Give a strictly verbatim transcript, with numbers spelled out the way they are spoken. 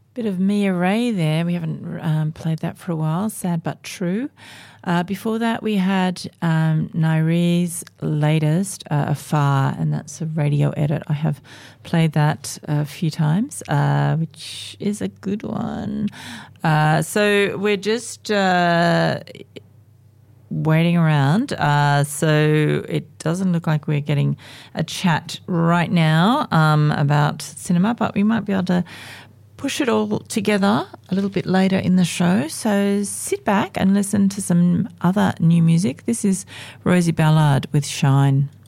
Bit of Mia Ray there. We haven't um, played that for a while. Sad but true. Uh, before that, we had um, Naire's latest, uh, Afar, and that's a radio edit. I have played that a few times, uh, which is a good one. Uh, so we're just uh, waiting around. Uh, so it doesn't look like we're getting a chat right now um, about cinema, but we might be able to push it all together a little bit later in the show. So sit back and listen to some other new music. This is Rosie Ballard with Shine.